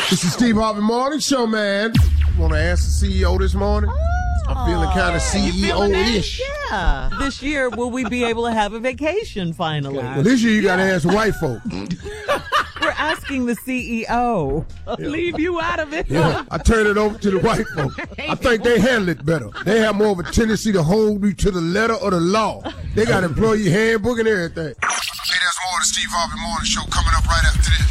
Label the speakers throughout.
Speaker 1: This is Steve Harvey Morning Show, man. Want to ask the CEO this morning? I'm feeling kind of CEO-ish.
Speaker 2: Yeah. This year, will we be able to have a vacation finally?
Speaker 1: Well, this year you got to ask white folk.
Speaker 2: We're asking the CEO. Leave you out of it.
Speaker 1: Yeah, I turn it over to the white folk. I think they handle it better. They have more of a tendency to hold you to the letter of the law. They got employee handbook and everything. Hey, there's more of the Steve Harvey Morning Show coming up right after this.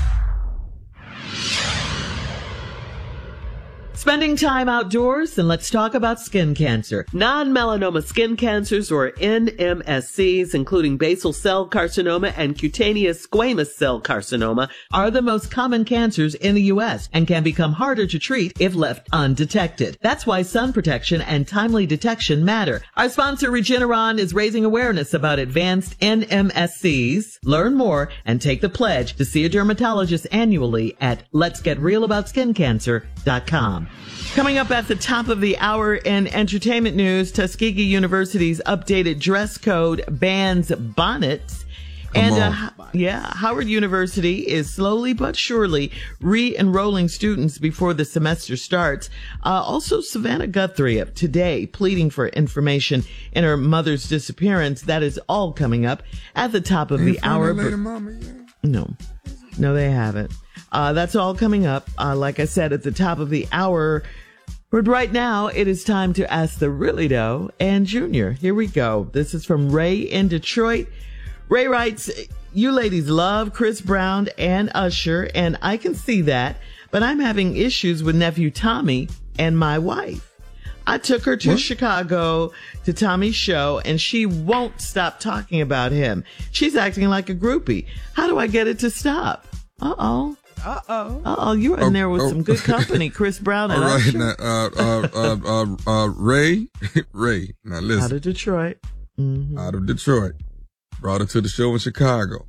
Speaker 2: Spending time outdoors, and let's talk about skin cancer. Non-melanoma skin cancers, or NMSCs, including basal cell carcinoma and cutaneous squamous cell carcinoma, are the most common cancers in the U.S. and can become harder to treat if left undetected. That's why sun protection and timely detection matter. Our sponsor, Regeneron, is raising awareness about advanced NMSCs. Learn more and take the pledge to see a dermatologist annually at letsgetrealaboutSkinCancer.com. Coming up at the top of the hour in entertainment news, Tuskegee University's updated dress code bans bonnets. And Howard University is slowly but surely re-enrolling students before the semester starts. Also, Savannah Guthrie of Today pleading for information in her mother's disappearance. That is all coming up at the top of the hour. No, they haven't. That's all coming up, like I said, at the top of the hour. But right now, it is time to ask the Really Doe and Junior. Here we go. This is from Ray in Detroit. Ray writes, you ladies love Chris Brown and Usher, and I can see that, but I'm having issues with nephew Tommy and my wife. I took her to Chicago to Tommy's show, and she won't stop talking about him. She's acting like a groupie. How do I get it to stop? Uh-oh. You're in there with some good company, Chris Brown and Usher.
Speaker 3: Now, Ray, now listen.
Speaker 2: Out of Detroit. Mm-hmm.
Speaker 3: Out of Detroit. Brought her to the show in Chicago.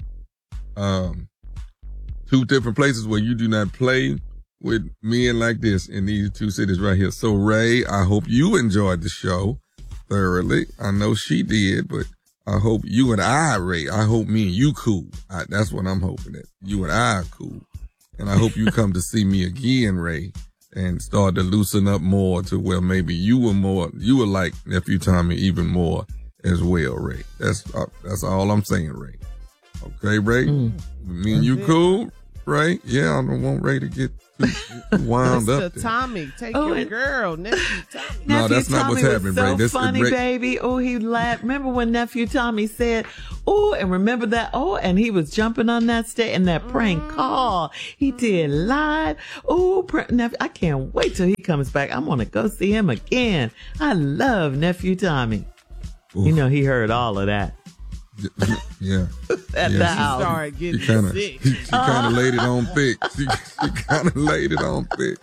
Speaker 3: Two different places where you do not play with men like this in these two cities right here. So, Ray, I hope you enjoyed the show thoroughly. I know she did, but I hope you and I, Ray, I hope me and you cool. That's what I'm hoping that. You and I are cool. And I hope you come to see me again, Ray, and start to loosen up more to where maybe you were like nephew Tommy even more as well, Ray. That's all I'm saying, Ray. Okay, Ray? Me and you cool, Ray? Yeah, I don't want Ray to get too wound up there.
Speaker 4: Tommy, take your girl, nephew Tommy.
Speaker 3: No, that's not what's happening, Ray.
Speaker 2: So funny, Ray. Baby. Oh, he laughed. Remember when nephew Tommy said, oh, and remember that? Oh, and he was jumping on that stage and that prank call he did live. Oh, nephew, I can't wait till he comes back. I want to go see him again. I love nephew Tommy. Oof. You know, he heard all of that.
Speaker 3: Yeah.
Speaker 2: At the house.
Speaker 4: She started getting sick.
Speaker 3: She kind of laid it on thick. She kind of laid it on thick.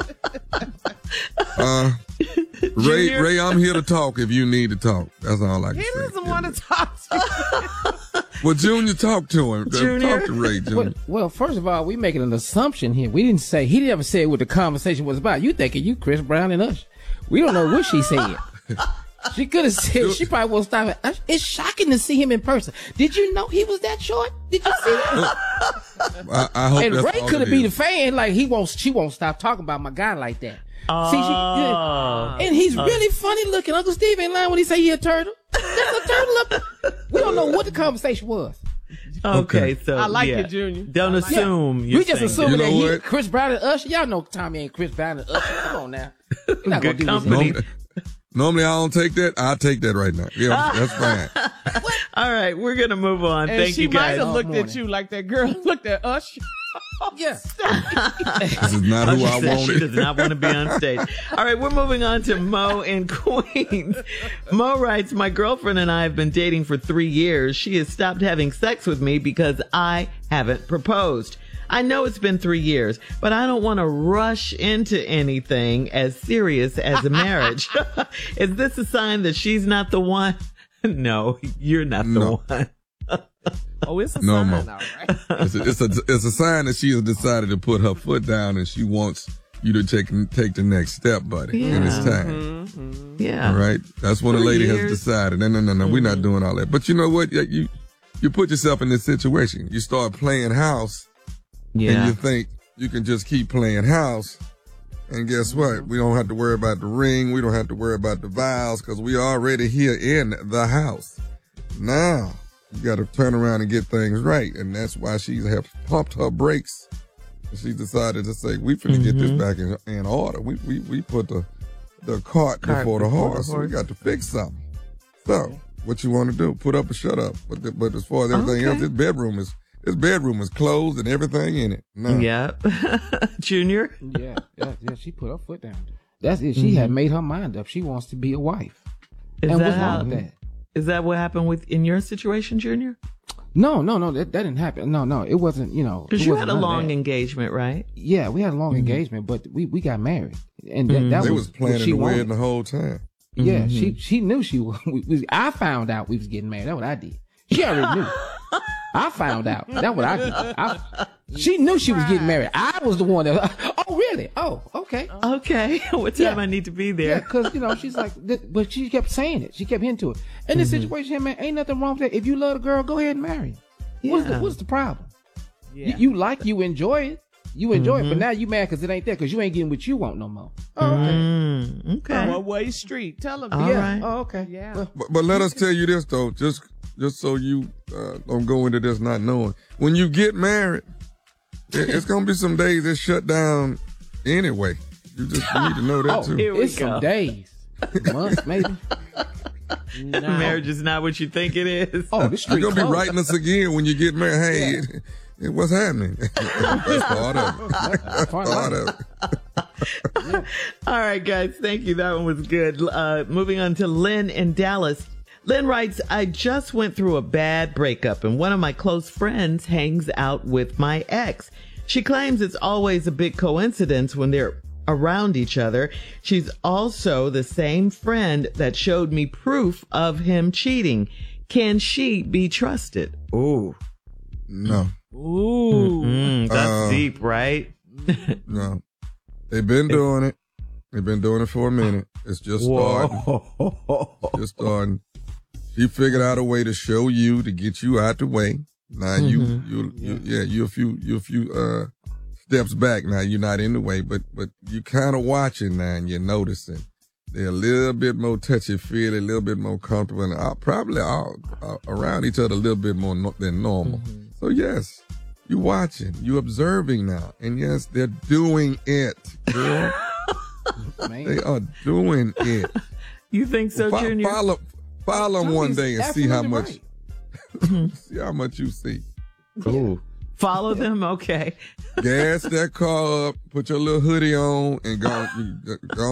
Speaker 3: Ray, I'm here to talk if you need to talk. That's all I can say.
Speaker 4: He doesn't want to talk to you.
Speaker 3: Well, Junior, talk to him.
Speaker 2: Junior?
Speaker 3: Talk to Ray, Junior.
Speaker 5: Well, first of all, we making an assumption here. He never said what the conversation was about. You thinking you Chris Brown and Usher. We don't know what she said. She could have said, she probably won't stop it. It's shocking to see him in person. Did you know he was that short? Did you see that?
Speaker 3: I hope
Speaker 5: and
Speaker 3: that's
Speaker 5: Ray could have been a fan. Like, she won't stop talking about my guy like that. And he's really funny looking. Uncle Steve ain't lying when he say he a turtle. There's a turtle up there. We don't know what the conversation was.
Speaker 2: Okay, so
Speaker 4: I like it, Junior.
Speaker 2: Don't assume.
Speaker 5: We just assuming that Chris Brown and Usher. Y'all know Tommy ain't Chris Brown and Usher. Come on now. You're not
Speaker 2: good
Speaker 5: gonna do
Speaker 2: company.
Speaker 5: this.
Speaker 3: Normally I don't take that. I'll take that right now. Yeah, that's fine.
Speaker 2: All right, we're going to move on.
Speaker 4: And
Speaker 2: Thank you, guys.
Speaker 4: She might have looked at you like that girl looked at Usher.
Speaker 5: Yeah.
Speaker 3: This is not who I wanted.
Speaker 2: She does not want to be on stage. All right, we're moving on to Mo in Queens. Mo writes, my girlfriend and I have been dating for 3 years. She has stopped having sex with me because I haven't proposed. I know it's been 3 years, but I don't want to rush into anything as serious as a marriage. Is this a sign that she's not the one? No, you're not the one.
Speaker 4: Oh, it's a sign, all right.
Speaker 3: It's a sign that she has decided to put her foot down and she wants you to take the next step, buddy. And it's time.
Speaker 2: Yeah.
Speaker 3: All right. That's when a lady has decided. No. We're not doing all that. But you know what? You put yourself in this situation. You start playing house.
Speaker 2: Yeah.
Speaker 3: And you can just keep playing house. And guess what? We don't have to worry about the ring. We don't have to worry about the vows because we already here in the house. Now, you got to turn around and get things right. And that's why she have pumped her brakes. She decided to say, we finna get this back in order. We put the cart before the horse. So we got to fix something. So, what you want to do? Put up or shut up. But as far as everything else, this bedroom is closed and everything in it. No.
Speaker 2: Yeah. Junior?
Speaker 5: Yeah. She put her foot down. That's it. She had made her mind up. She wants to be a wife.
Speaker 2: Is
Speaker 5: and
Speaker 2: that
Speaker 5: what's wrong with that?
Speaker 2: Is that what happened in your situation, Junior?
Speaker 5: No, that didn't happen. No, it wasn't,
Speaker 2: Because you had a long engagement, right?
Speaker 5: Yeah, we had a long engagement, but we got married. And that
Speaker 3: they was planning the wedding the whole time.
Speaker 5: Yeah, she knew she was. I found out we was getting married. That's what I did. She already knew. I found out. That's what I did. She knew she was getting married. I was the one that. Oh, really? Oh, okay.
Speaker 2: Okay. What time I need to be there?
Speaker 5: Yeah, because she's like, but she kept saying it. She kept into it. In this situation, man, ain't nothing wrong with that. If you love a girl, go ahead and marry.
Speaker 2: Yeah.
Speaker 5: What's the problem?
Speaker 4: Yeah.
Speaker 5: You enjoy it. You enjoy it, but now you mad because it ain't there because you ain't getting what you want no more. Oh, okay.
Speaker 2: Okay.
Speaker 4: One-way street. Tell them.
Speaker 2: All
Speaker 5: yeah.
Speaker 2: right.
Speaker 5: Oh, okay.
Speaker 4: Yeah.
Speaker 3: But let us tell you this, though, just so you don't go into this not knowing. When you get married, it's going to be some days that shut down anyway. You need to know that, too.
Speaker 2: Here we
Speaker 5: It's
Speaker 2: go.
Speaker 5: some days, months, maybe.
Speaker 2: Marriage is not what you think it is.
Speaker 5: Oh, the street
Speaker 3: You're going to be
Speaker 5: closed.
Speaker 3: writing us again when you get married. Hey, what's happening? That's part of it. Part of it.
Speaker 2: All right, guys. Thank you. That one was good. Moving on to Lynn in Dallas. Lynn writes, I just went through a bad breakup and one of my close friends hangs out with my ex. She claims it's always a big coincidence when they're around each other. She's also the same friend that showed me proof of him cheating. Can she be trusted? Ooh.
Speaker 3: No.
Speaker 4: Ooh.
Speaker 2: That's deep, right?
Speaker 3: No. They've been doing it. They've been doing it for a minute. It's just starting. It's just starting. She figured out a way to show you, to get you out the way. Now you're a few steps back. Now you're not in the way, but you kind of watching now and you're noticing they're a little bit more touchy-feely, a little bit more comfortable, and probably all around each other a little bit more than normal. So yes, you're watching, you're observing now, and yes, they're doing it, girl.
Speaker 5: Man.
Speaker 3: They are doing it.
Speaker 2: You think so, Junior?
Speaker 3: Follow them one day and see how much.
Speaker 5: Right.
Speaker 3: See how much you see.
Speaker 2: Ooh. Follow them? Okay.
Speaker 3: Gas that car up, put your little hoodie on, and go